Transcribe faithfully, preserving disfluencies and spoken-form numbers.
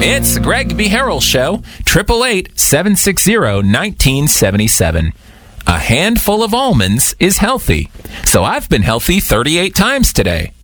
It's the Greg B. Harrell Show, eight eight eight, seven six zero, one nine seven seven. A handful of almonds is healthy, so I've been healthy thirty-eight times today.